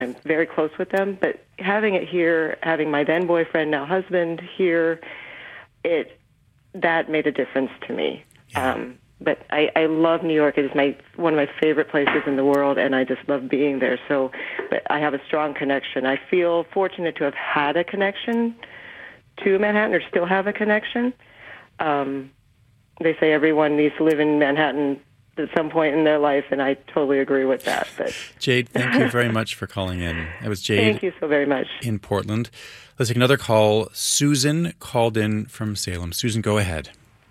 I'm very close with them, but having it here, having my then boyfriend, now husband here, that made a difference to me. Yeah. But I love New York. It is one of my favorite places in the world, and I just love being there. So, but I have a strong connection. I feel fortunate to have had a connection to Manhattan, or still have a connection. They say everyone needs to live in Manhattan at some point in their life, and I totally agree with that. But Jade, thank you very much for calling in. That was Jade. Thank you so very much. In Portland. Let's take another call. Susan called in from Salem. Susan, go ahead.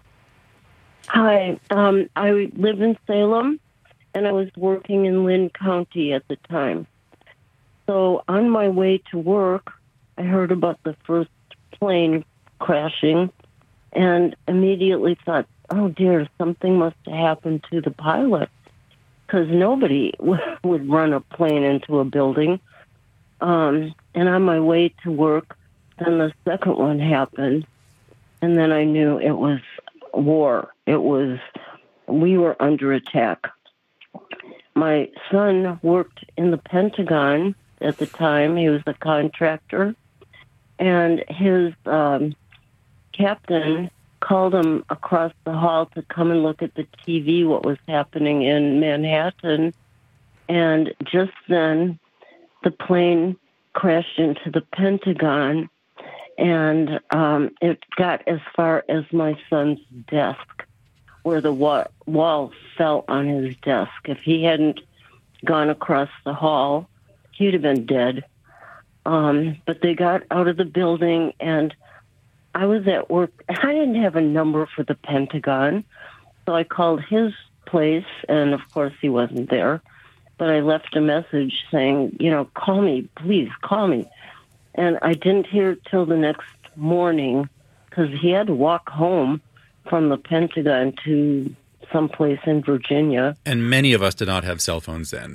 Hi. I live in Salem, and I was working in Lynn County at the time. So on my way to work, I heard about the first plane crashing and immediately thought, oh, dear, something must have happened to the pilot, because nobody would run a plane into a building. And on my way to work, then the second one happened, and then I knew it was war. We were under attack. My son worked in the Pentagon at the time. He was a contractor, and his captain called him across the hall to come and look at the TV, what was happening in Manhattan. And just then, the plane crashed into the Pentagon, and it got as far as my son's desk, where the wall fell on his desk. If he hadn't gone across the hall, he'd have been dead. But they got out of the building, and I was at work. I didn't have a number for the Pentagon, so I called his place, and of course he wasn't there. But I left a message saying, call me, please call me. And I didn't hear it till the next morning, because he had to walk home from the Pentagon to someplace in Virginia. And many of us did not have cell phones then.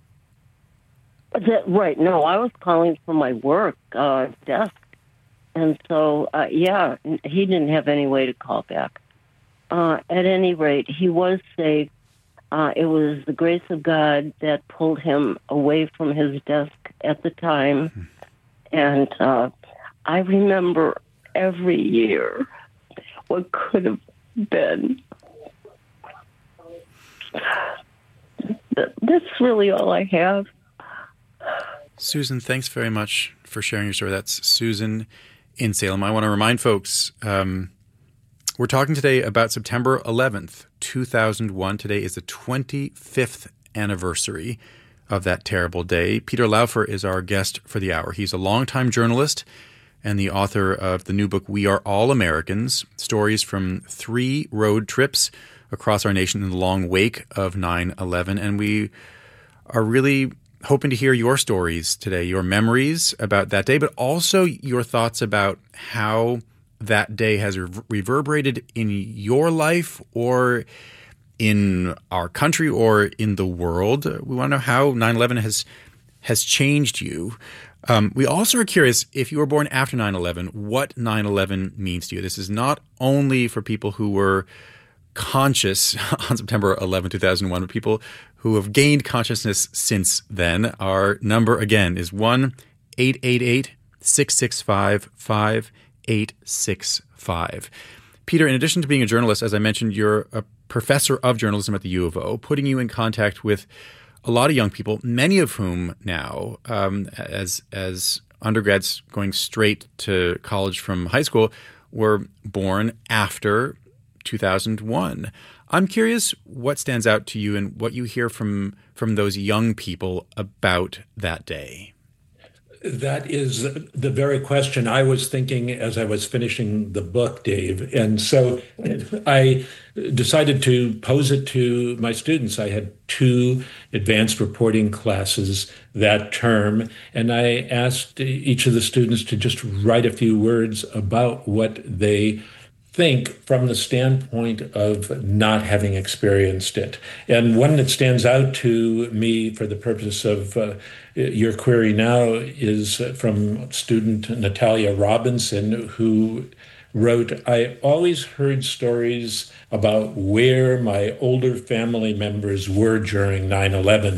Right. No, I was calling from my work desk. And so, he didn't have any way to call back. At any rate, he was safe. It was the grace of God that pulled him away from his desk at the time. And I remember every year what could have been. That's really all I have. Susan, thanks very much for sharing your story. That's Susan in Salem. I want to remind folks, we're talking today about September 11th, 2001. Today is the 25th anniversary of that terrible day. Peter Laufer is our guest for the hour. He's a longtime journalist and the author of the new book, We Are All Americans, stories from 3 road trips across our nation in the long wake of 9/11. And we are really hoping to hear your stories today, your memories about that day, but also your thoughts about how that day has reverberated in your life or in our country or in the world. We want to know how 9/11 has changed you. We also are curious, if you were born after 9/11, what 9/11 means to you. This is not only for people who were conscious on September 11, 2001, but people who have gained consciousness since then. Our number, again, is 1-888-665-5865. Peter, in addition to being a journalist, as I mentioned, you're a professor of journalism at the U of O, putting you in contact with a lot of young people, many of whom now, as undergrads going straight to college from high school, were born after 2001. I'm curious what stands out to you and what you hear from those young people about that day. That is the very question I was thinking as I was finishing the book, Dave. And so I decided to pose it to my students. I had 2 advanced reporting classes that term, and I asked each of the students to just write a few words about what they think from the standpoint of not having experienced it. And one that stands out to me for the purpose of your query now is from student Natalia Robinson, who wrote, I always heard stories about where my older family members were during 9/11.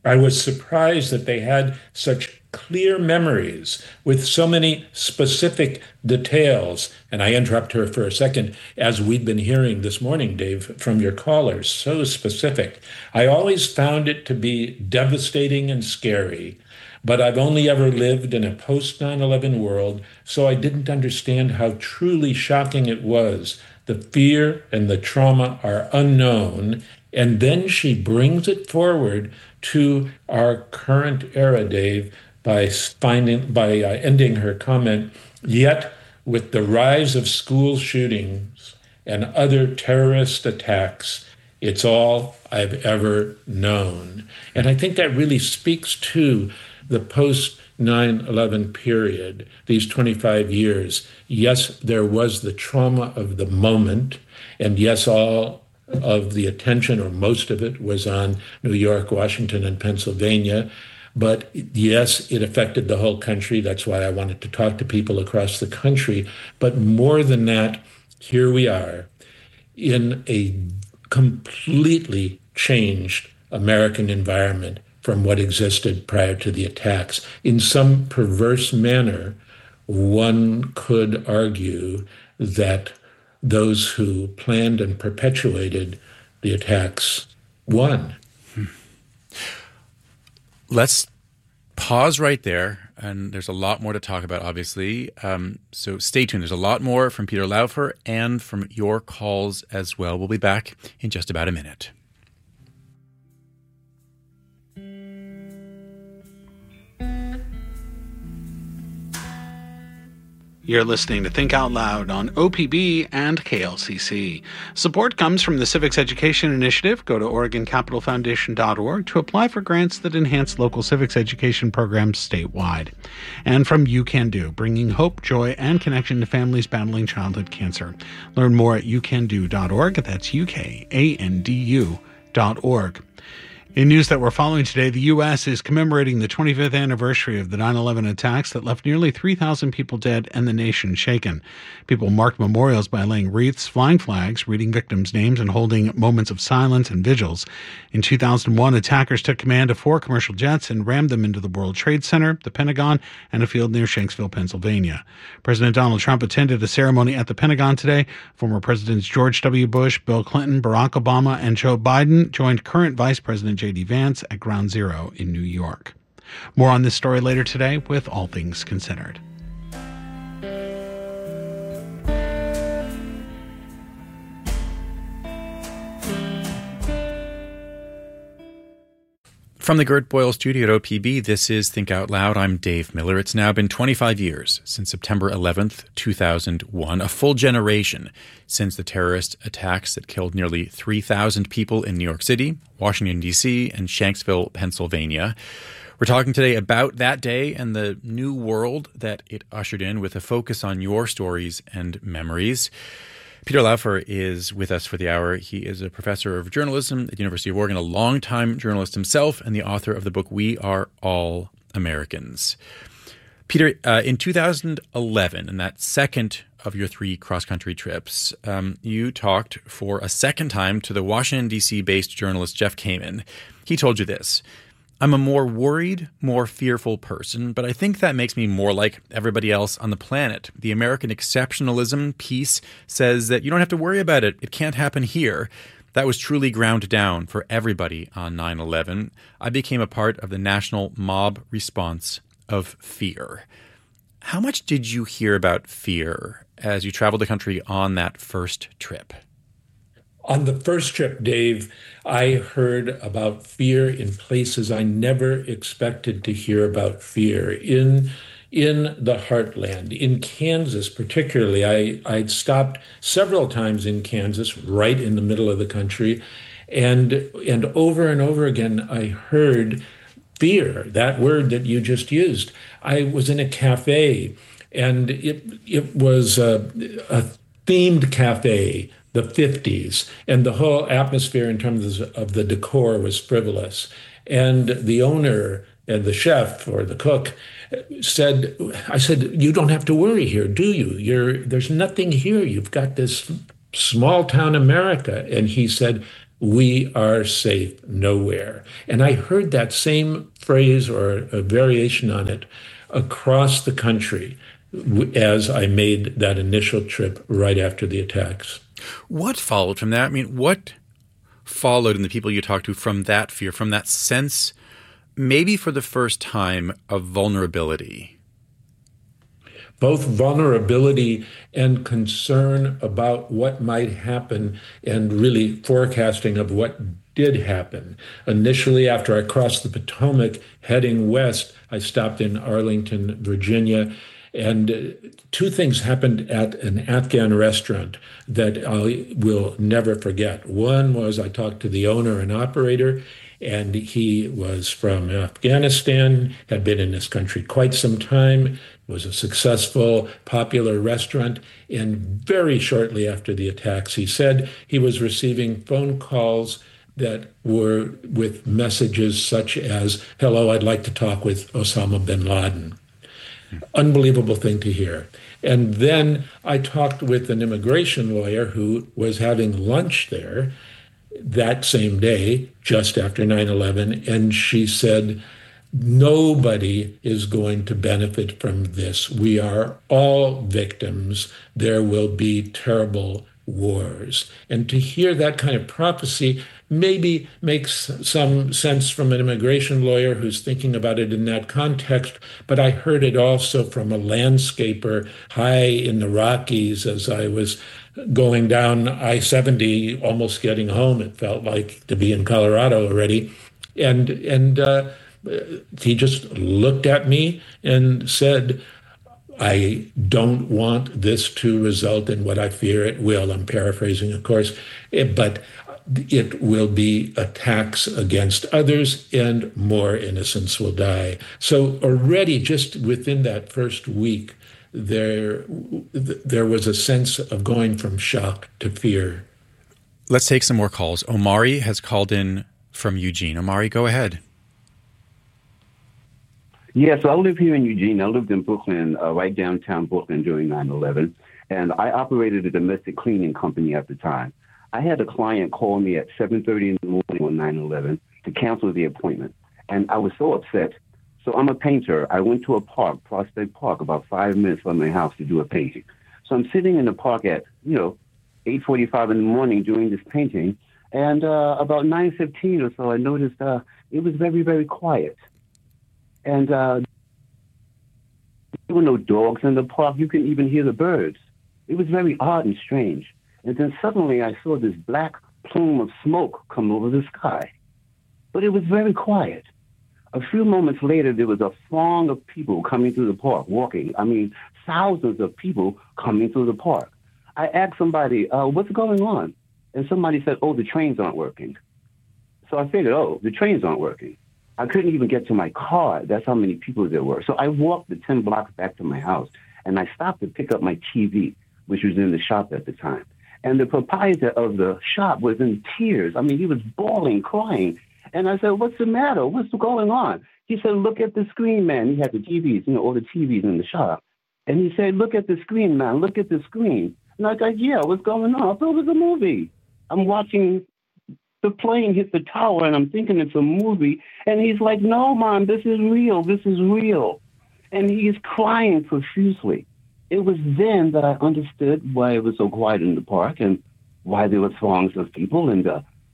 I was surprised that they had such clear memories with so many specific details. And I interrupt her for a second, as we've been hearing this morning, Dave, from your callers, so specific. I always found it to be devastating and scary, but I've only ever lived in a post 9/11 world, so I didn't understand how truly shocking it was. The fear and the trauma are unknown. And then she brings it forward to our current era, Dave, by ending her comment, yet with the rise of school shootings and other terrorist attacks, it's all I've ever known. And I think that really speaks to the post 9/11 period, these 25 years. Yes, there was the trauma of the moment, and yes, all of the attention, or most of it, was on New York, Washington, and Pennsylvania. But yes, it affected the whole country. That's why I wanted to talk to people across the country. But more than that, here we are in a completely changed American environment from what existed prior to the attacks. In some perverse manner, one could argue that those who planned and perpetuated the attacks won. Let's pause right there. And there's a lot more to talk about, obviously. So stay tuned. There's a lot more from Peter Laufer and from your calls as well. We'll be back in just about a minute. You're listening to Think Out Loud on OPB and KLCC. Support comes from the Civics Education Initiative. Go to OregonCapitalFoundation.org to apply for grants that enhance local civics education programs statewide. And from UCAN-DO, bringing hope, joy, and connection to families battling childhood cancer. Learn more at UCANDO.org. That's UKANDU.org. In news that we're following today, the U.S. is commemorating the 25th anniversary of the 9/11 attacks that left nearly 3,000 people dead and the nation shaken. People marked memorials by laying wreaths, flying flags, reading victims' names, and holding moments of silence and vigils. In 2001, attackers took command of 4 commercial jets and rammed them into the World Trade Center, the Pentagon, and a field near Shanksville, Pennsylvania. President Donald Trump attended a ceremony at the Pentagon today. Former Presidents George W. Bush, Bill Clinton, Barack Obama, and Joe Biden joined current Vice President J.D. Vance at Ground Zero in New York. More on this story later today with All Things Considered. From the Gert Boyle studio at OPB, this is Think Out Loud. I'm Dave Miller. It's now been 25 years since September 11th, 2001, a full generation since the terrorist attacks that killed nearly 3,000 people in New York City, Washington, D.C., and Shanksville, Pennsylvania. We're talking today about that day and the new world that it ushered in, with a focus on your stories and memories. Peter Laufer is with us for the hour. He is a professor of journalism at the University of Oregon, a longtime journalist himself, and the author of the book We Are All Americans. Peter, in 2011, in that second of your 3 cross-country trips, you talked for a second time to the Washington, D.C.-based journalist Jeff Kamin. He told you this: "I'm a more worried, more fearful person, but I think that makes me more like everybody else on the planet. The American exceptionalism piece says that you don't have to worry about it. It can't happen here." That was truly ground down for everybody on 9/11. I became a part of the national mob response of fear. How much did you hear about fear as you traveled the country on that first trip? On the first trip, Dave, I heard about fear in places I never expected to hear about fear. In the heartland, in Kansas particularly, I'd stopped several times in Kansas, right in the middle of the country, and over again I heard fear, that word that you just used. I was in a cafe, and it was a themed cafe, the 50s, and the whole atmosphere in terms of the decor was frivolous. And the owner and the chef or the cook said, "You don't have to worry here, do you? There's nothing here. You've got this small town America." And he said, we are safe nowhere. And I heard that same phrase or a variation on it across the country as I made that initial trip right after the attacks. What followed from that? I mean, what followed in the people you talked to from that fear, from that sense, maybe for the first time, of vulnerability? Both vulnerability and concern about what might happen and really forecasting of what did happen. Initially, after I crossed the Potomac heading west, I stopped in Arlington, Virginia, and two things happened at an Afghan restaurant that I will never forget. One was I talked to the owner and operator, and he was from Afghanistan, had been in this country quite some time, was a successful, popular restaurant. And very shortly after the attacks, he said he was receiving phone calls that were with messages such as, "Hello, I'd like to talk with Osama bin Laden." Unbelievable thing to hear. And then I talked with an immigration lawyer who was having lunch there that same day, just after 9/11, and she said, nobody is going to benefit from this. We are all victims. There will be terrible wars. And to hear that kind of prophecy maybe makes some sense from an immigration lawyer who's thinking about it in that context, but I heard it also from a landscaper high in the Rockies as I was going down I-70, almost getting home. It felt like to be in Colorado already. And he just looked at me and said, "I don't want this to result in what I fear it will." I'm paraphrasing, of course, but it will be attacks against others and more innocents will die. So already just within that first week, there was a sense of going from shock to fear. Let's take some more calls. Omari has called in from Eugene. Omari, go ahead. Yeah, so I live here in Eugene. I lived in Brooklyn, right downtown Brooklyn during 9/11, and I operated a domestic cleaning company at the time. I had a client call me at 7:30 in the morning on 9/11 to cancel the appointment, and I was so upset. So I'm a painter. I went to a park, Prospect Park, about 5 minutes from my house to do a painting. So I'm sitting in the park at, 8:45 in the morning doing this painting, and about 9:15 or so, I noticed it was very, very quiet. And there were no dogs in the park. You can even hear the birds. It was very odd and strange. And then suddenly I saw this black plume of smoke come over the sky. But it was very quiet. A few moments later, there was a throng of people coming through the park, walking. I mean, thousands of people coming through the park. I asked somebody, what's going on? And somebody said, oh, the trains aren't working. So I figured, oh, the trains aren't working. I couldn't even get to my car. That's how many people there were. So I walked the 10 blocks back to my house, and I stopped to pick up my TV, which was in the shop at the time. And the proprietor of the shop was in tears. I mean, he was bawling, crying. And I said, what's the matter? What's going on? He said, look at the screen, man. He had the TVs, all the TVs in the shop. And he said, look at the screen, man. Look at the screen. And I said, yeah, what's going on? I thought it was a movie. I'm watching the plane hit the tower, and I'm thinking it's a movie. And he's like, no, Mom, this is real. This is real. And he's crying profusely. It was then that I understood why it was so quiet in the park and why there were throngs of people. And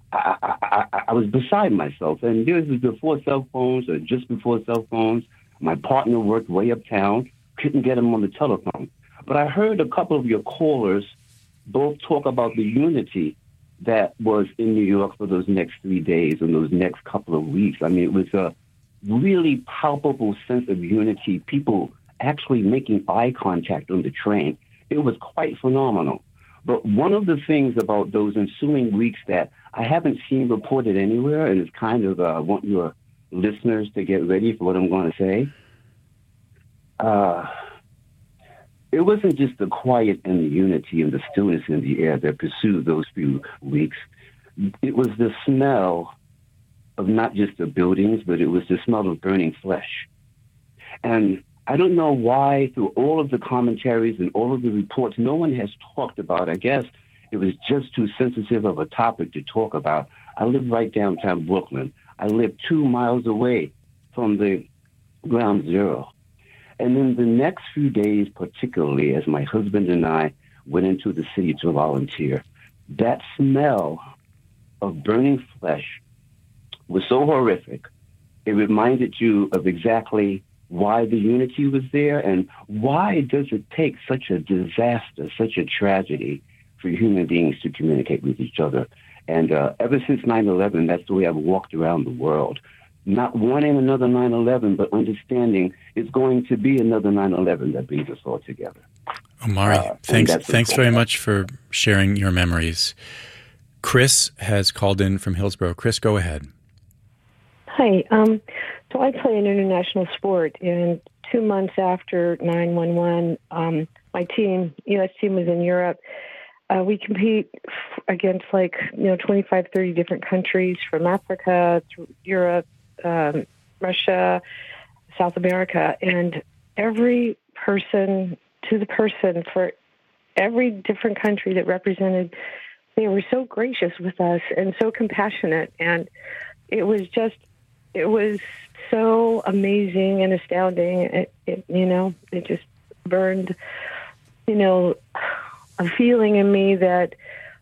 I was beside myself. And this was before cell phones or just before cell phones. My partner worked way uptown. Couldn't get him on the telephone. But I heard a couple of your callers both talk about the unity that was in New York for those next 3 days and those next couple of weeks. I mean, it was a really palpable sense of unity, people actually making eye contact on the train. It was quite phenomenal. But one of the things about those ensuing weeks that I haven't seen reported anywhere, and it's kind of, I want your listeners to get ready for what I'm going to say. It wasn't just the quiet and the unity and the stillness in the air that pursued those few weeks. It was the smell of not just the buildings, but it was the smell of burning flesh. And I don't know why, through all of the commentaries and all of the reports, no one has talked about, I guess, It was just too sensitive of a topic to talk about. I live right downtown Brooklyn. I live 2 miles away from the ground zero. And then the next few days, particularly as my husband and I went into the city to volunteer, that smell of burning flesh was so horrific. It reminded you of exactly why the unity was there and why does it take such a disaster, such a tragedy for human beings to communicate with each other. And ever since 9/11, that's the way I've walked around the world. Not wanting another 9/11, but understanding it's going to be another 9/11 that brings us all together. Omari, thanks very much for sharing your memories. Chris has called in from Hillsborough. Chris, go ahead. Hi. So I play an international sport, and 2 months after 9/11, my team, U.S. team, was in Europe. We compete against 25, 30 different countries from Africa to Europe, Russia, South America, and every person to the person for every different country that represented, they were so gracious with us and so compassionate. And it was so amazing and astounding. It just burned, a feeling in me that,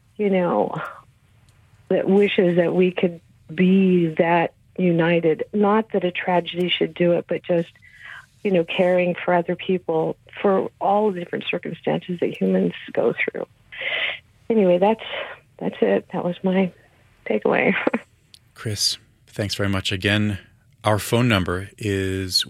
that wishes that we could be that united. Not that a tragedy should do it, but just, caring for other people for all the different circumstances that humans go through. Anyway, that's it. That was my takeaway. Chris, thanks very much again. Our phone number is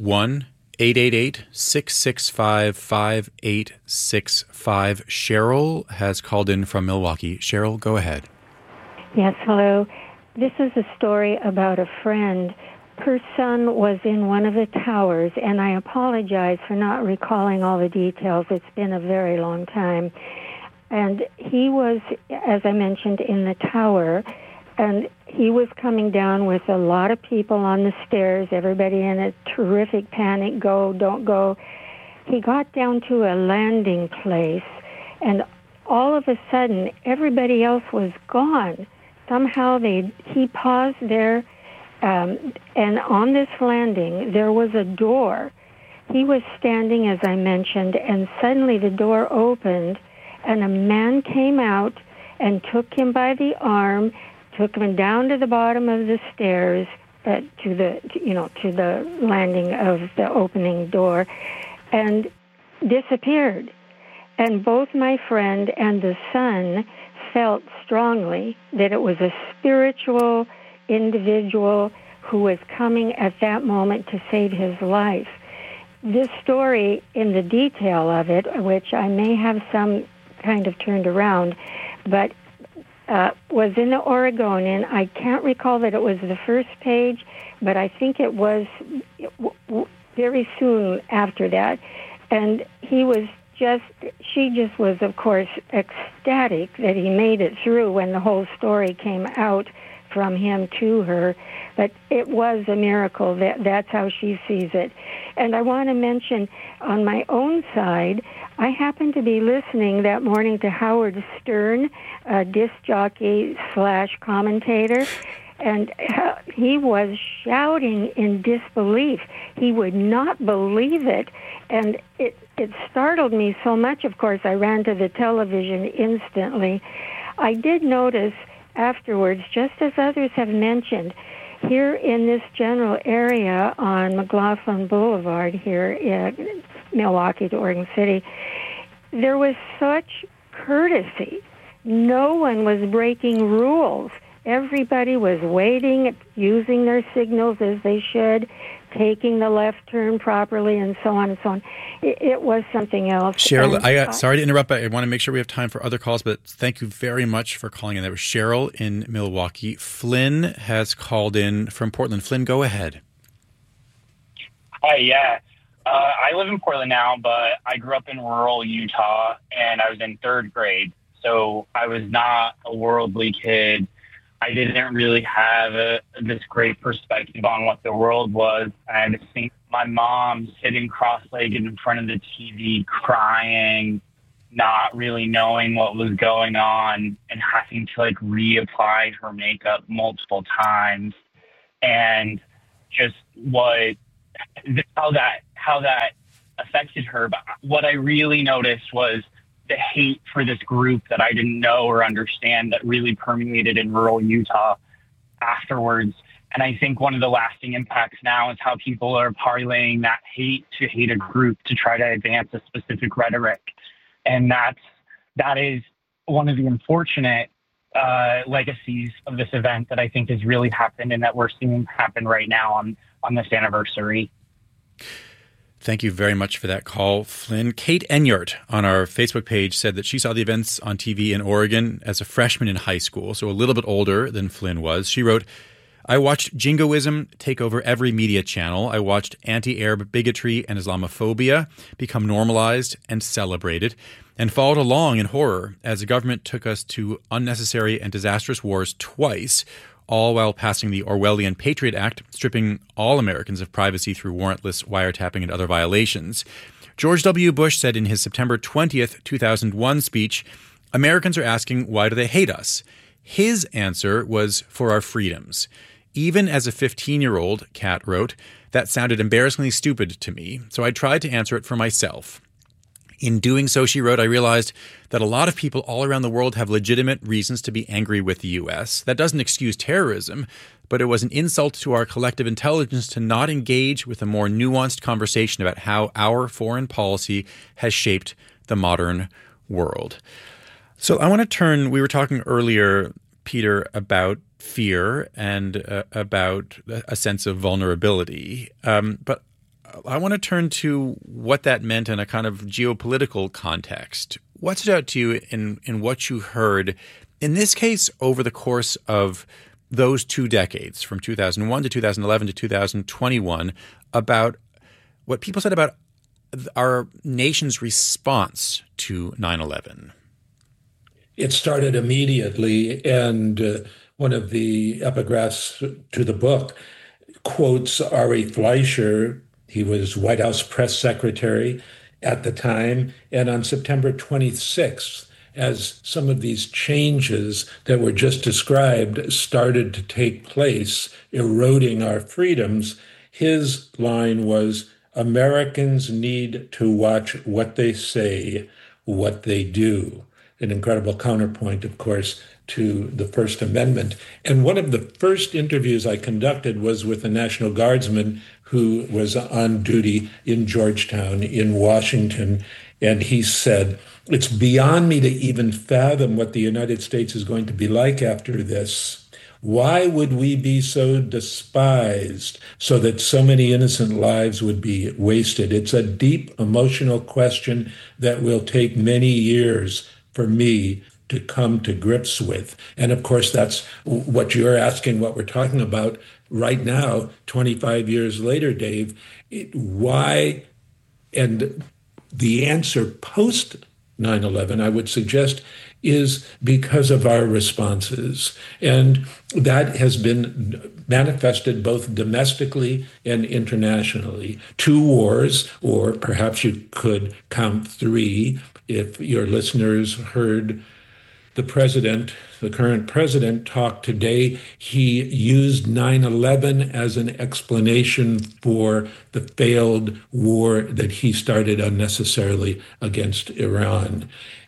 1-888-665-5865. Cheryl has called in from Milwaukee. Cheryl, go ahead. Yes, hello. This is a story about a friend. Her son was in one of the towers, and I apologize for not recalling all the details. It's been a very long time. And he was, as I mentioned, in the tower, and he was coming down with a lot of people on the stairs, everybody in a terrific panic, go, don't go. He got down to a landing place, and all of a sudden, everybody else was gone. Somehow he paused there, and on this landing, there was a door. He was standing, as I mentioned, and suddenly the door opened, and a man came out and took him by the arm, took him down to the bottom of the stairs to the landing of the opening door, and disappeared. And both my friend and the son felt strongly that it was a spiritual individual who was coming at that moment to save his life. This story, in the detail of it, which I may have some kind of turned around, but was in the Oregonian. I can't recall that it was the first page, but I think it was very soon after that. And she just was, of course, ecstatic that he made it through when the whole story came out from him to her. But it was a miracle. That's how she sees it. And I want to mention, on my own side, I happened to be listening that morning to Howard Stern, a disc jockey / commentator, and he was shouting in disbelief. He would not believe it, and it startled me so much. Of course, I ran to the television instantly. I did notice afterwards, just as others have mentioned, here in this general area on McLaughlin Boulevard here in Milwaukee to Oregon City, there was such courtesy. No one was breaking rules. Everybody was waiting, using their signals as they should, taking the left turn properly, and so on and so on. It was something else. Cheryl, sorry to interrupt, but I want to make sure we have time for other calls, but thank you very much for calling in. That was Cheryl in Milwaukee. Flynn has called in from Portland. Flynn, go ahead. Hi, yeah. I live in Portland now, but I grew up in rural Utah, and I was in 3rd grade, so I was not a worldly kid. I didn't really have this great perspective on what the world was. I had to think my mom sitting cross-legged in front of the TV crying, not really knowing what was going on and having to like reapply her makeup multiple times, and just how that affected her. But what I really noticed was the hate for this group that I didn't know or understand that really permeated in rural Utah afterwards. And I think one of the lasting impacts now is how people are parlaying that hate to hate a group to try to advance a specific rhetoric. And that is one of the unfortunate legacies of this event that I think has really happened and that we're seeing happen right now on this anniversary. Thank you very much for that call, Flynn. Kate Enyart on our Facebook page said that she saw the events on TV in Oregon as a freshman in high school, so a little bit older than Flynn was. She wrote, I watched jingoism take over every media channel. I watched anti-Arab bigotry and Islamophobia become normalized and celebrated, and followed along in horror as the government took us to unnecessary and disastrous wars twice, all while passing the Orwellian Patriot Act, stripping all Americans of privacy through warrantless wiretapping and other violations. George W. Bush said in his September 20th, 2001 speech, Americans are asking, why do they hate us? His answer was for our freedoms. Even as a 15-year-old, Kat wrote, that sounded embarrassingly stupid to me, so I tried to answer it for myself. In doing so, she wrote, I realized that a lot of people all around the world have legitimate reasons to be angry with the U.S. That doesn't excuse terrorism, but it was an insult to our collective intelligence to not engage with a more nuanced conversation about how our foreign policy has shaped the modern world. So I want to turn, we were talking earlier, Peter, about fear and about a sense of vulnerability, but I want to turn to what that meant in a kind of geopolitical context. What stood out to you in what you heard, in this case, over the course of those 2 decades, from 2001 to 2011 to 2021, about what people said about our nation's response to 9/11? It started immediately, and one of the epigraphs to the book quotes Ari Fleischer. He was White House press secretary at the time. And on September 26th, as some of these changes that were just described started to take place, eroding our freedoms, his line was, Americans need to watch what they say, what they do. An incredible counterpoint, of course, to the First Amendment. And one of the first interviews I conducted was with a National Guardsman who was on duty in Georgetown in Washington. And he said, it's beyond me to even fathom what the United States is going to be like after this. Why would we be so despised so that so many innocent lives would be wasted? It's a deep emotional question that will take many years for me to come to grips with. And of course, that's what you're asking, what we're talking about right now, 25 years later, Dave. Why? And the answer post 9/11, I would suggest, is because of our responses. And that has been manifested both domestically and internationally. 2 wars, or perhaps you could count 3 if your listeners heard the current president, talk today. He used 9/11 as an explanation for the failed war that he started unnecessarily against Iran.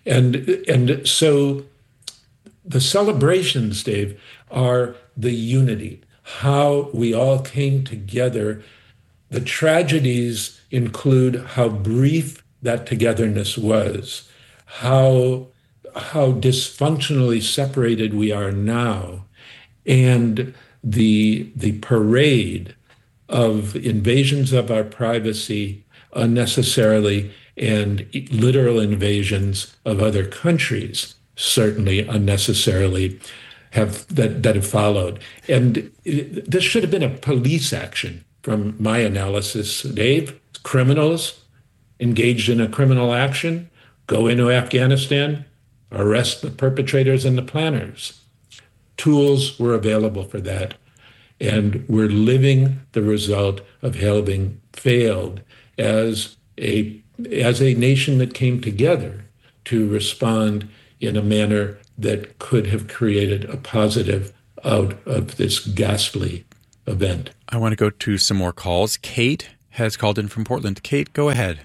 And so the celebrations, Dave, are the unity, how we all came together. The tragedies include how brief that togetherness was, how dysfunctionally separated we are now, and the parade of invasions of our privacy unnecessarily and literal invasions of other countries, certainly unnecessarily, that have followed. And this should have been a police action from my analysis, Dave. Criminals engaged in a criminal action, go into Afghanistan, arrest the perpetrators and the planners. Tools were available for that. And we're living the result of having failed as a nation that came together to respond in a manner that could have created a positive out of this ghastly event. I want to go to some more calls. Kate has called in from Portland. Kate, go ahead.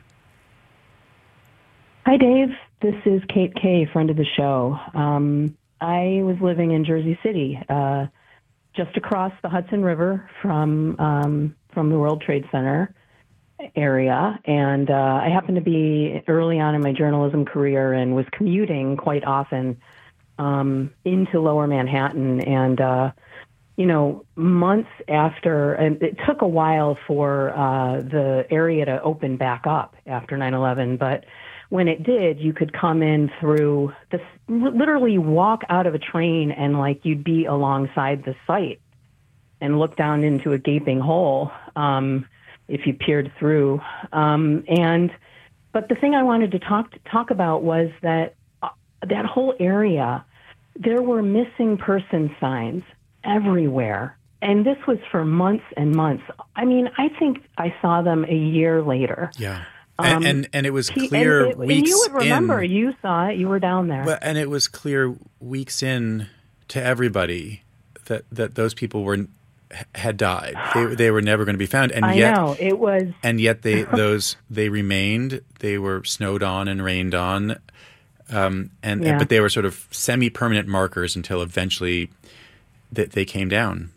Hi, Dave. This is Kate Kay, friend of the show. I was living in Jersey City, just across the Hudson River from the World Trade Center area, and I happened to be early on in my journalism career and was commuting quite often into Lower Manhattan, and months after, and it took a while for the area to open back up after 9/11, but when it did, you could come in through this, literally walk out of a train and like you'd be alongside the site and look down into a gaping hole if you peered through. But the thing I wanted to talk about was that that whole area, there were missing person signs everywhere. And this was for months and months. I mean, I think I saw them a year later. Yeah. And it was clear weeks in. And you would remember, you saw it, you were down there. And it was clear weeks in to everybody that those people had died. They were never going to be found. And yet, I know, it was. And yet they remained. They were snowed on and rained on. But they were sort of semi-permanent markers until eventually they came down.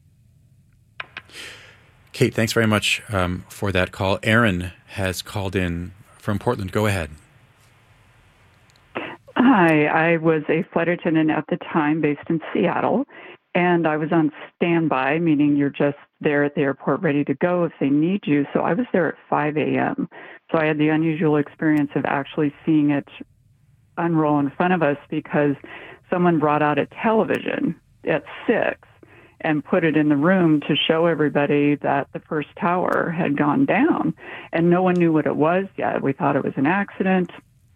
Kate, thanks very much for that call. Aaron has called in from Portland. Go ahead. Hi, I was a flight attendant at the time based in Seattle, and I was on standby, meaning you're just there at the airport ready to go if they need you. So I was there at 5 a.m. So I had the unusual experience of actually seeing it unroll in front of us because someone brought out a television at 6 and put it in the room to show everybody that the first tower had gone down. And no one knew what it was yet. We thought it was an accident.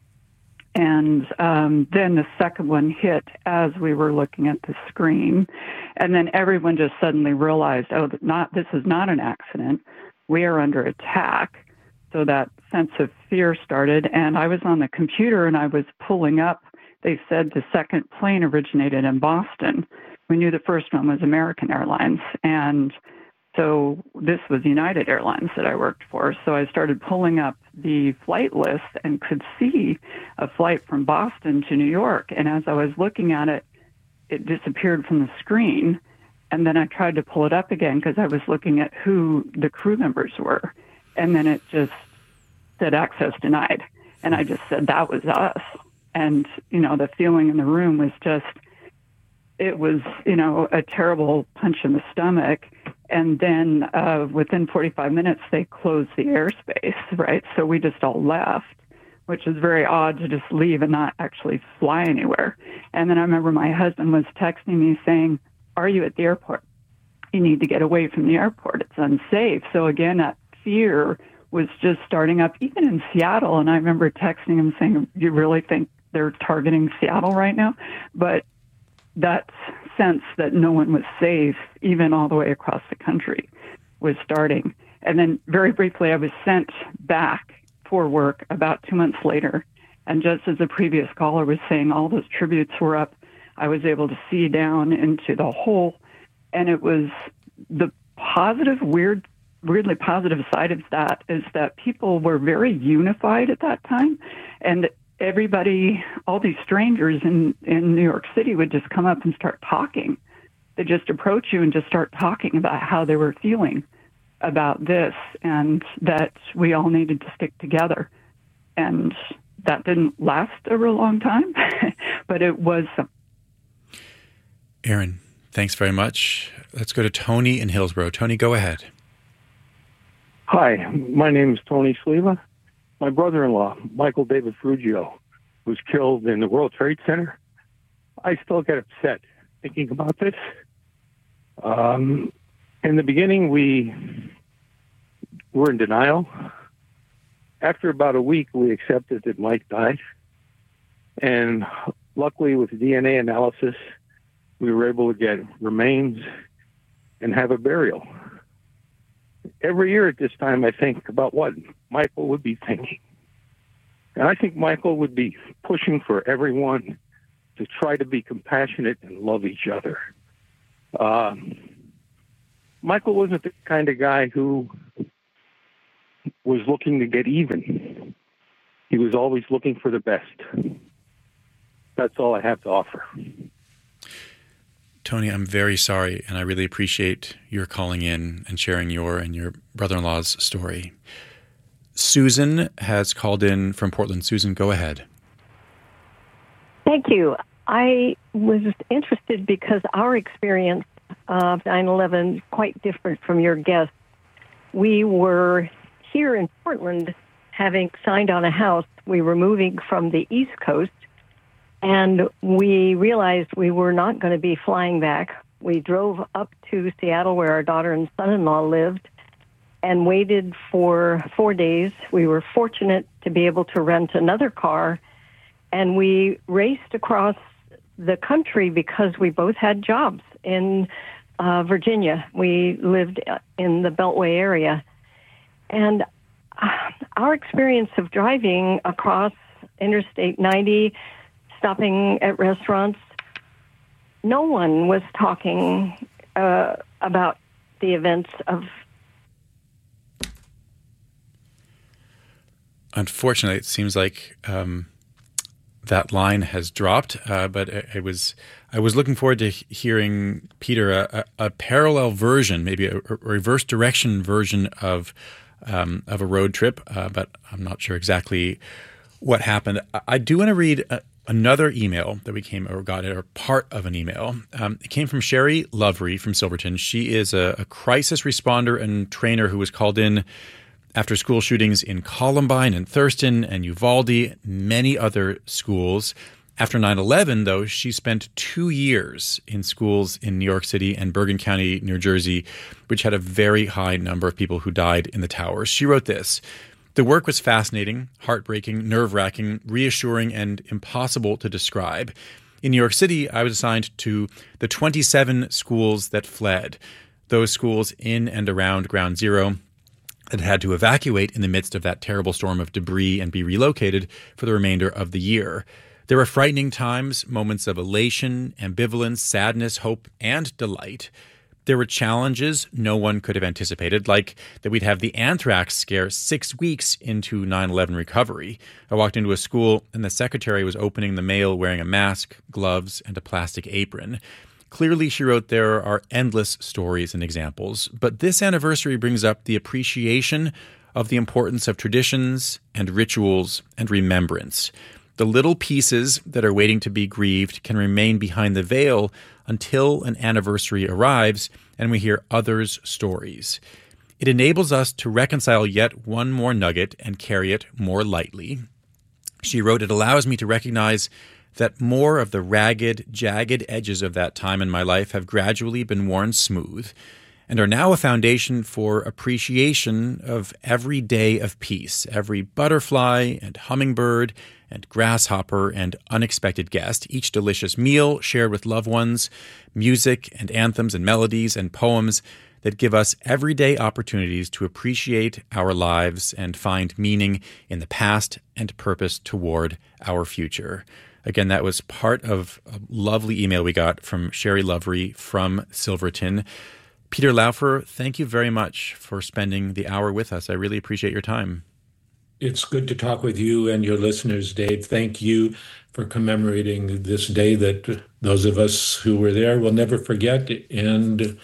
And then the second one hit as we were looking at the screen. And then everyone just suddenly realized, this is not an accident. We are under attack. So that sense of fear started. And I was on the computer and I was pulling up. They said the second plane originated in Boston. We knew the first one was American Airlines. And so this was United Airlines that I worked for. So I started pulling up the flight list and could see a flight from Boston to New York. And as I was looking at it, it disappeared from the screen. And then I tried to pull it up again because I was looking at who the crew members were. And then it just said access denied. And I just said, that was us. And, the feeling in the room was just, it was, a terrible punch in the stomach. And then within 45 minutes, they closed the airspace, right? So we just all left, which is very odd to just leave and not actually fly anywhere. And then I remember my husband was texting me saying, are you at the airport? You need to get away from the airport. It's unsafe. So again, that fear was just starting up, even in Seattle. And I remember texting him saying, you really think they're targeting Seattle right now? But that sense that no one was safe, even all the way across the country, was starting. And then very briefly, I was sent back for work about 2 months later. And just as the previous caller was saying, all those tributes were up. I was able to see down into the hole. And it was the positive, weirdly positive side of that is that people were very unified at that time. And everybody, all these strangers in New York City would just come up and start talking. They just approach you and just start talking about how they were feeling about this and that we all needed to stick together. And that didn't last a real long time, but it was. Aaron, thanks very much. Let's go to Tony in Hillsborough. Tony, go ahead. Hi, my name is Tony Sleva. My brother-in-law, Michael David Frugio, was killed in the World Trade Center. I still get upset thinking about this. In the beginning, we were in denial. After about a week, we accepted that Mike died. And luckily, with DNA analysis, we were able to get remains and have a burial. Every year at this time, I think about what Michael would be thinking. And I think Michael would be pushing for everyone to try to be compassionate and love each other. Michael wasn't the kind of guy who was looking to get even. He was always looking for the best. That's all I have to offer. Tony, I'm very sorry, and I really appreciate your calling in and sharing your and your brother-in-law's story. Susan has called in from Portland. Susan, go ahead. Thank you. I was interested because our experience of 9/11 is quite different from your guest. We were here in Portland having signed on a house. We were moving from the East Coast, and we realized we were not going to be flying back. We drove up to Seattle where our daughter and son-in-law lived and waited for 4 days. We were fortunate to be able to rent another car, and we raced across the country because we both had jobs in Virginia. We lived in the Beltway area. And our experience of driving across Interstate 90, stopping at restaurants, no one was talking about the events of... Unfortunately, it seems like that line has dropped, but I was looking forward to hearing, Peter, a parallel version, maybe a reverse direction version of a road trip, but I'm not sure exactly what happened. I do want to read another email that we got, or part of an email. It came from Sherry Lovery from Silverton. She is a crisis responder and trainer who was called in after school shootings in Columbine and Thurston and Uvalde, many other schools. After 9/11, though, she spent 2 years in schools in New York City and Bergen County, New Jersey, which had a very high number of people who died in the towers. She wrote this: "The work was fascinating, heartbreaking, nerve-wracking, reassuring, and impossible to describe. In New York City, I was assigned to the 27 schools that fled, those schools in and around Ground Zero that had to evacuate in the midst of that terrible storm of debris and be relocated for the remainder of the year. There were frightening times, moments of elation, ambivalence, sadness, hope, and delight. There were challenges no one could have anticipated, like that we'd have the anthrax scare 6 weeks into 9/11 recovery. I walked into a school and the secretary was opening the mail wearing a mask, gloves, and a plastic apron. Clearly," she wrote, "there are endless stories and examples, but this anniversary brings up the appreciation of the importance of traditions and rituals and remembrance. The little pieces that are waiting to be grieved can remain behind the veil until an anniversary arrives and we hear others' stories. It enables us to reconcile yet one more nugget and carry it more lightly." She wrote, "It allows me to recognize that more of the ragged, jagged edges of that time in my life have gradually been worn smooth and are now a foundation for appreciation of every day of peace, every butterfly and hummingbird and grasshopper and unexpected guest, each delicious meal shared with loved ones, music and anthems and melodies and poems that give us everyday opportunities to appreciate our lives and find meaning in the past and purpose toward our future." Again, that was part of a lovely email we got from Sherry Lovery from Silverton. Peter Laufer, thank you very much for spending the hour with us. I really appreciate your time. It's good to talk with you and your listeners, Dave. Thank you for commemorating this day that those of us who were there will never forget, and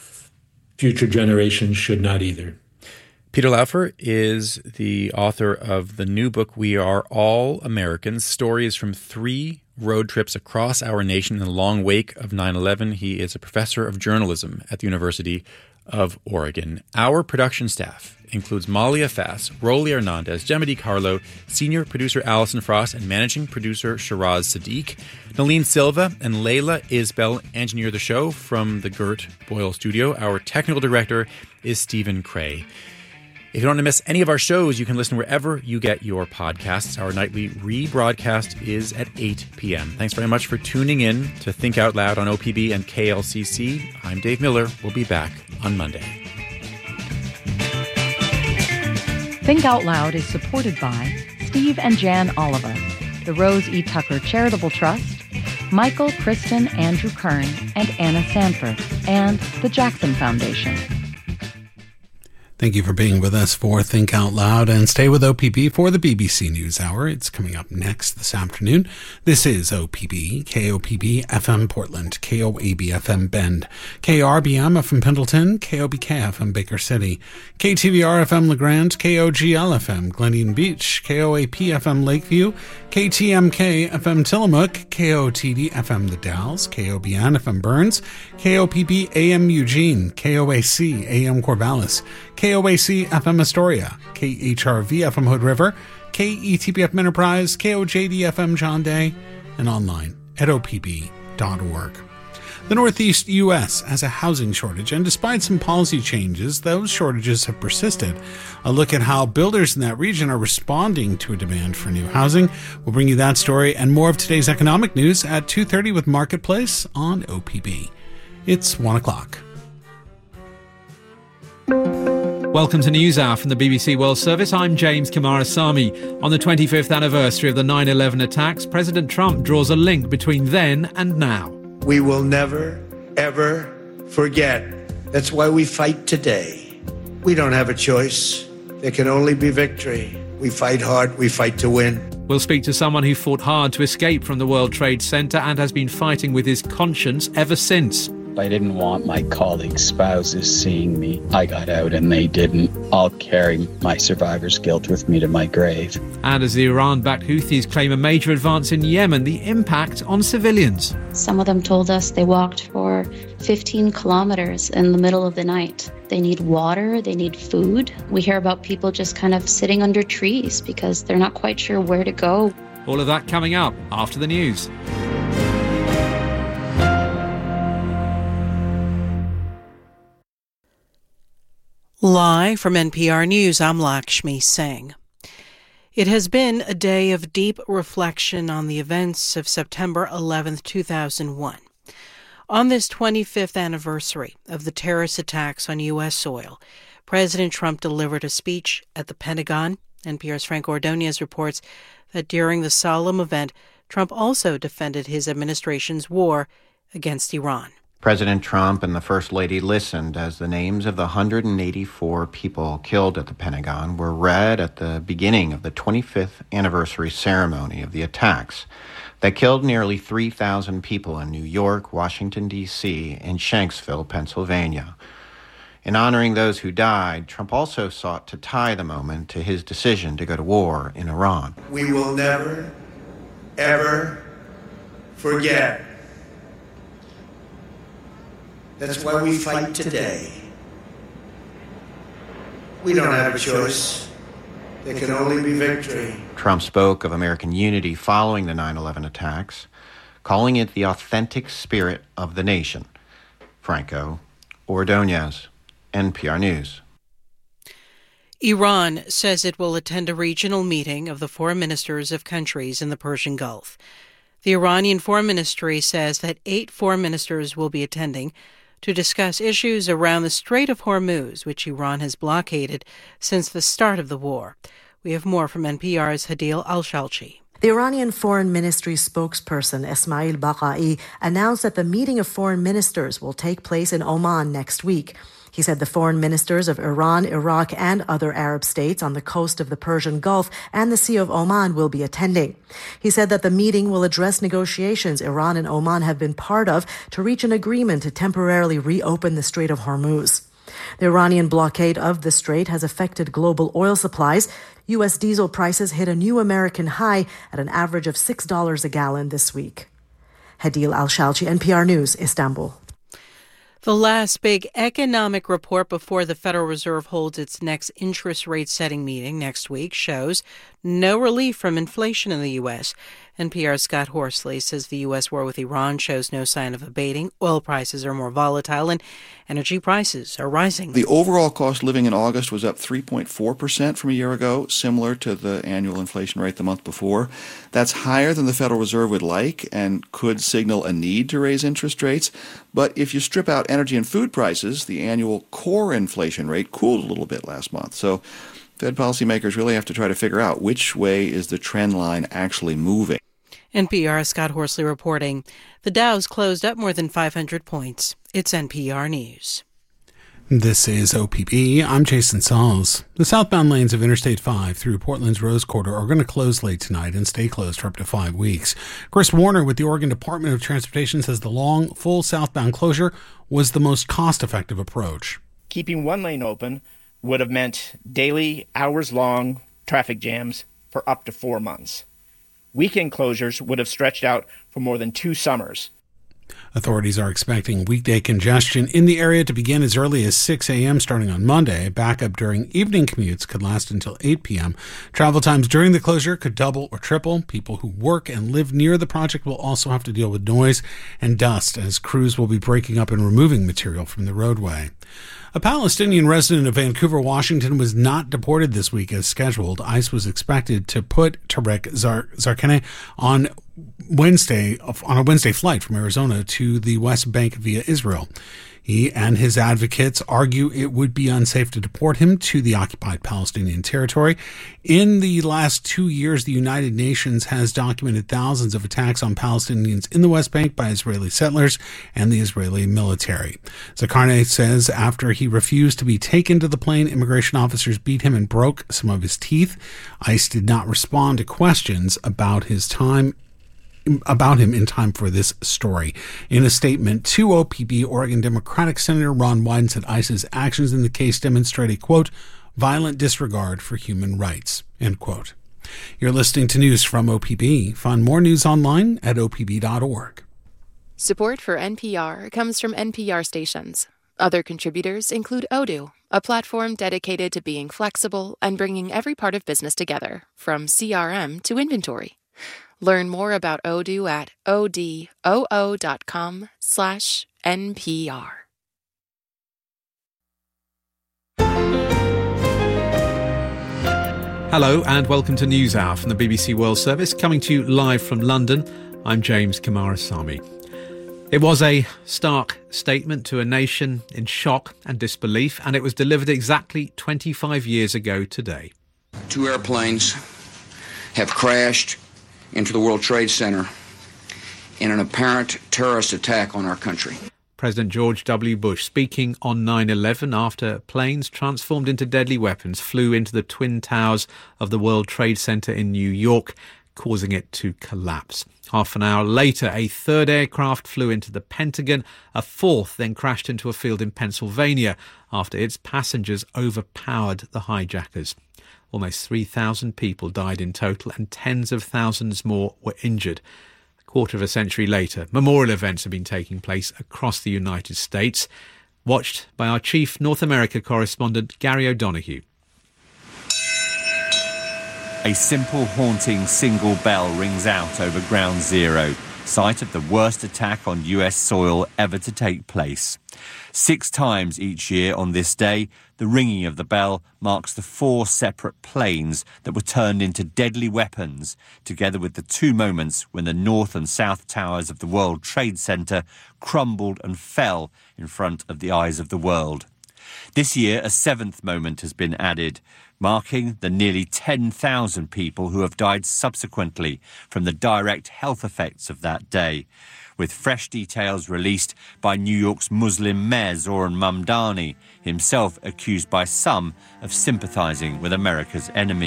future generations should not either. Peter Laufer is the author of the new book, We Are All Americans, Stories from 3 Road Trips Across Our Nation in the Long Wake of 9/11. He is a professor of journalism at the University of Oregon. Our production staff includes Malia Fass, Rolly Hernandez, Gemma DiCarlo, senior producer Allison Frost, and managing producer Shiraz Sadiq. Nalene Silva and Layla Isbell engineer the show from the Gert Boyle studio. Our technical director is Stephen Cray. If you don't want to miss any of our shows, you can listen wherever you get your podcasts. Our nightly rebroadcast is at 8 p.m. Thanks very much for tuning in to Think Out Loud on OPB and KLCC. I'm Dave Miller. We'll be back on Monday. Think Out Loud is supported by Steve and Jan Oliver, the Rose E. Tucker Charitable Trust, Michael, Kristen, Andrew Kern, and Anna Sanford, and the Jackson Foundation. Thank you for being with us for Think Out Loud, and stay with OPB for the BBC NewsHour. It's coming up next this afternoon. This is OPB, KOPB FM Portland, KOAB FM Bend, KRBM FM Pendleton, KOBK FM Baker City, KTVR FM LeGrand, KOGL FM Glen Eden Beach, KOAP FM Lakeview, KTMK FM Tillamook, KOTD FM The Dalles, KOBN FM Burns, KOPB AM Eugene, KOAC AM Corvallis, KOAC FM Astoria, KHRV FM Hood River, KETB FM Enterprise, KOJD FM John Day, and online at opb.org. The Northeast U.S. has a housing shortage, and despite some policy changes, those shortages have persisted. A look at how builders in that region are responding to a demand for new housing. We'll bring you that story and more of today's economic news at 2:30 with Marketplace on OPB. It's 1 o'clock. Welcome to NewsHour from the BBC World Service. I'm James Kamarasamy. On the 25th anniversary of the 9/11 attacks, President Trump draws a link between then and now. We will never, ever forget. That's why we fight today. We don't have a choice. There can only be victory. We fight hard. We fight to win. We'll speak to someone who fought hard to escape from the World Trade Center and has been fighting with his conscience ever since. I didn't want my colleagues' spouses seeing me. I got out and they didn't. I'll carry my survivor's guilt with me to my grave. And as the Iran-backed Houthis claim a major advance in Yemen, the impact on civilians. Some of them told us they walked for 15 kilometers in the middle of the night. They need water, they need food. We hear about people just kind of sitting under trees because they're not quite sure where to go. All of that coming up after the news. Live from NPR News, I'm Lakshmi Singh. It has been a day of deep reflection on the events of September 11, 2001. On this 25th anniversary of the terrorist attacks on U.S. soil, President Trump delivered a speech at the Pentagon. NPR's Frank Ordonez reports that during the solemn event, Trump also defended his administration's war against Iran. President Trump and the First Lady listened as the names of the 184 people killed at the Pentagon were read at the beginning of the 25th anniversary ceremony of the attacks that killed nearly 3,000 people in New York, Washington, D.C., and Shanksville, Pennsylvania. In honoring those who died, Trump also sought to tie the moment to his decision to go to war in Iran. We will never, ever forget. That's why we fight today. We don't have a choice. There can only be victory. Trump spoke of American unity following the 9/11 attacks, calling it the authentic spirit of the nation. Franco Ordonez, NPR News. Iran says it will attend a regional meeting of the foreign ministers of countries in the Persian Gulf. The Iranian Foreign Ministry says that 8 foreign ministers will be attending to discuss issues around the Strait of Hormuz, which Iran has blockaded since the start of the war. We have more from NPR's Hadil Al-Shalchi. The Iranian Foreign Ministry spokesperson Esmail Baqai announced that the meeting of foreign ministers will take place in Oman next week. He said the foreign ministers of Iran, Iraq, and other Arab states on the coast of the Persian Gulf and the Sea of Oman will be attending. He said that the meeting will address negotiations Iran and Oman have been part of to reach an agreement to temporarily reopen the Strait of Hormuz. The Iranian blockade of the strait has affected global oil supplies. U.S. diesel prices hit a new American high at an average of $6 a gallon this week. Hadil Al-Shalchi, NPR News, Istanbul. The last big economic report before the Federal Reserve holds its next interest rate setting meeting next week shows no relief from inflation in the U.S. NPR's Scott Horsley says the U.S. war with Iran shows no sign of abating. Oil prices are more volatile and energy prices are rising. The overall cost of living in August was up 3.4% from a year ago, similar to the annual inflation rate the month before. That's higher than the Federal Reserve would like and could signal a need to raise interest rates. But if you strip out energy and food prices, the annual core inflation rate cooled a little bit last month. So Fed policymakers really have to try to figure out which way is the trend line actually moving. NPR's Scott Horsley reporting. The Dow's closed up more than 500 points. It's NPR News. This is OPB. I'm Jason Sauls. The southbound lanes of Interstate 5 through Portland's Rose Quarter are going to close late tonight and stay closed for up to 5 weeks. Chris Warner with the Oregon Department of Transportation says the long, full southbound closure was the most cost-effective approach. Keeping one lane open would have meant daily, hours-long traffic jams for up to 4 months. Weekend closures would have stretched out for more than 2 summers. Authorities are expecting weekday congestion in the area to begin as early as 6 a.m. starting on Monday. Backup during evening commutes could last until 8 p.m. Travel times during the closure could double or triple. People who work and live near the project will also have to deal with noise and dust as crews will be breaking up and removing material from the roadway. A Palestinian resident of Vancouver, Washington, was not deported this week as scheduled. ICE was expected to put Tarek Zarkane on a Wednesday flight from Arizona to the West Bank via Israel. He and his advocates argue it would be unsafe to deport him to the occupied Palestinian territory. In the last 2 years, the United Nations has documented thousands of attacks on Palestinians in the West Bank by Israeli settlers and the Israeli military. Zarkane says after he refused to be taken to the plane, immigration officers beat him and broke some of his teeth. ICE did not respond to questions about him in time for this story. In a statement to OPB, Oregon Democratic Senator Ron Wyden said ICE's actions in the case demonstrate a, quote, violent disregard for human rights, end quote. You're listening to news from OPB. Find more news online at opb.org. Support for NPR comes from NPR stations. Other contributors include Odoo, a platform dedicated to being flexible and bringing every part of business together, from CRM to inventory. Learn more about Odoo at odoo.com/NPR. Hello and welcome to NewsHour from the BBC World Service, coming to you live from London. I'm James Kumarasamy. It was a stark statement to a nation in shock and disbelief, and it was delivered exactly 25 years ago today. 2 airplanes have crashed into the World Trade Center in an apparent terrorist attack on our country. President George W. Bush speaking on 9/11 after planes transformed into deadly weapons flew into the Twin Towers of the World Trade Center in New York, causing it to collapse. Half an hour later, a third aircraft flew into the Pentagon. A fourth then crashed into a field in Pennsylvania after its passengers overpowered the hijackers. Almost 3,000 people died in total and tens of thousands more were injured. A quarter of a century later, memorial events have been taking place across the United States, watched by our chief North America correspondent, Gary O'Donoghue. A simple, haunting single bell rings out over Ground Zero, site of the worst attack on US soil ever to take place. 6 times each year on this day, the ringing of the bell marks the 4 separate planes that were turned into deadly weapons, together with the 2 moments when the North and South Towers of the World Trade Center crumbled and fell in front of the eyes of the world. This year, a 7th moment has been added, marking the nearly 10,000 people who have died subsequently from the direct health effects of that day, with fresh details released by New York's Muslim mayor Zohran Mamdani, himself accused by some of sympathizing with America's enemies.